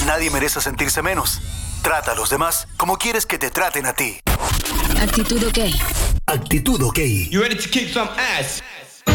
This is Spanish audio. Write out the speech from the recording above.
Nadie merece sentirse menos. Trata a los demás como quieres que te traten a ti. Actitud OK. Actitud OK. You ready to kick some ass?